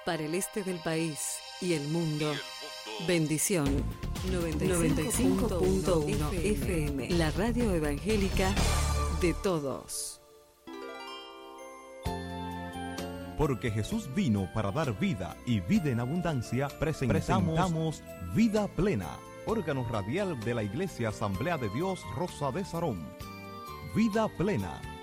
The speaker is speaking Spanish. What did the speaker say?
Para el este del país y el mundo. Bendición 95.1 FM. La radio evangélica de todos. Porque Jesús vino para dar vida y vida en abundancia, presentamos Vida Plena, órgano radial de la Iglesia Asamblea de Dios Rosa de Sarón. Vida Plena,